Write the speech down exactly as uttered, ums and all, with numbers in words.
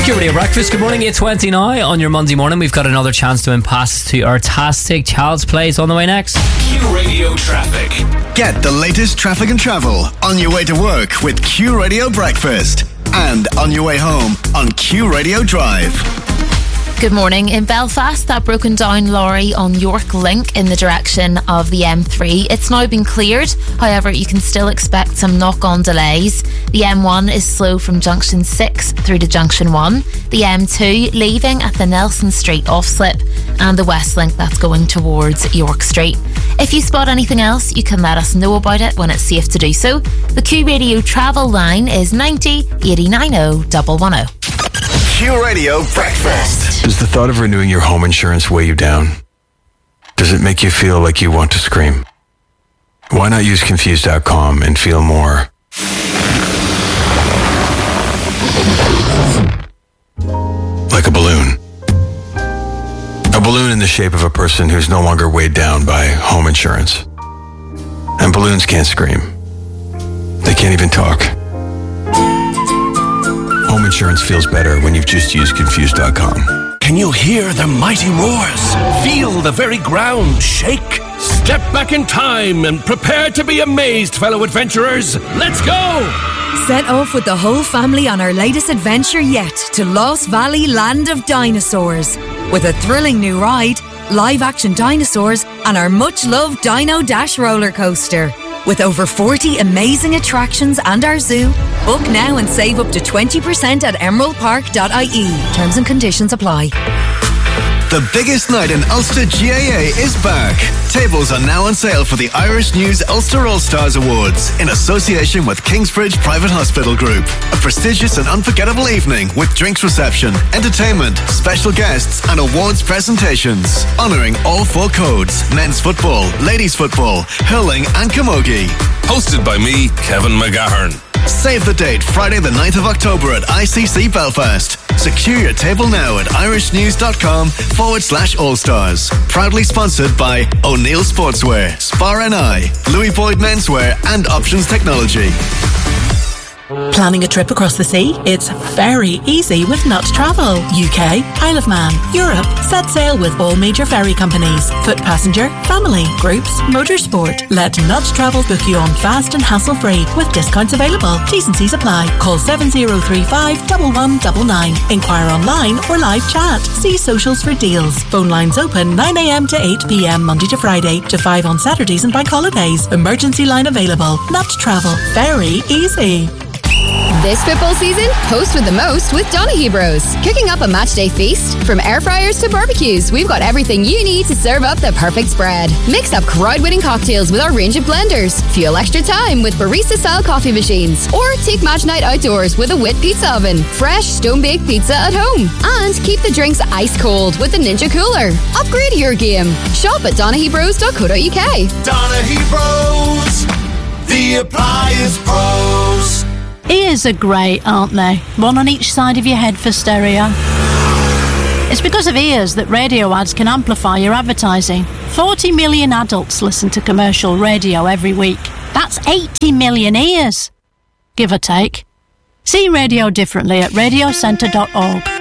Q Radio Breakfast. Good morning, eight twenty now on your Monday morning. We've got another chance to win passes to our Tastic Child's Plays on the way next. Q Radio Traffic. Get the latest traffic and travel on your way to work with Q Radio Breakfast and on your way home on Q Radio Drive. Good morning. In Belfast, that broken down lorry on York Link in the direction of the M three, it's now been cleared. However, you can still expect some knock-on delays. The M one is slow from junction six through to junction one. The M two leaving at the Nelson Street off-slip, and the West Link that's going towards York Street. If you spot anything else, you can let us know about it when it's safe to do so. The Q Radio travel line is ninety eighty nine oh one one oh. Q Radio Breakfast. Does the thought of renewing your home insurance weigh you down? Does it make you feel like you want to scream? Why not use Confused dot com and feel more like a balloon? A balloon in the shape of a person who's no longer weighed down by home insurance. And balloons can't scream. They can't even talk. Home insurance feels better when you've just used Confused dot com. Can you hear the mighty roars? Feel the very ground shake? Step back in time and prepare to be amazed, fellow adventurers. Let's go! Set off with the whole family on our latest adventure yet to Lost Valley Land of Dinosaurs. With a thrilling new ride, live-action dinosaurs, and our much-loved Dino Dash roller coaster. With over forty amazing attractions and our zoo, book now and save up to twenty percent at emerald park dot I E. Terms and conditions apply. The biggest night in Ulster G A A is back. Tables are now on sale for the Irish News Ulster All-Stars Awards in association with Kingsbridge Private Hospital Group. A prestigious and unforgettable evening with drinks reception, entertainment, special guests and awards presentations. Honouring all four codes: men's football, ladies football, hurling and camogie. Hosted by me, Kevin McGahern. Save the date, Friday the ninth of October at I C C Belfast. Secure your table now at irishnews.com forward slash all-stars. Proudly sponsored by O'Neill Sportswear, Spar N I, Louis Boyd Menswear and Options Technology. Planning a trip across the sea? It's very easy with Nut Travel. U K, Isle of Man, Europe. Set sail with all major ferry companies. Foot passenger, family, groups, motorsport. Let Nut Travel book you on fast and hassle-free with discounts available. T's and C's apply. Call seven zero three five, one one nine nine. Inquire online or live chat. See socials for deals. Phone lines open nine a.m. to eight p.m. Monday to Friday to five on Saturdays and bank holidays. Emergency line available. Nut Travel. Very easy. This football season, host with the most with Donaghy Bros. Cooking up a matchday feast? From air fryers to barbecues, we've got everything you need to serve up the perfect spread. Mix up crowd-winning cocktails with our range of blenders. Fuel extra time with barista-style coffee machines. Or take match night outdoors with a Wit pizza oven. Fresh, stone-baked pizza at home. And keep the drinks ice cold with the Ninja Cooler. Upgrade your game. Shop at donaghy bros dot co dot U K. Donaghy Bros, the appliance pros. Ears are great, aren't they? One on each side of your head for stereo. It's because of ears that radio ads can amplify your advertising. forty million adults listen to commercial radio every week. That's eighty million ears, give or take. See radio differently at radio centre dot org.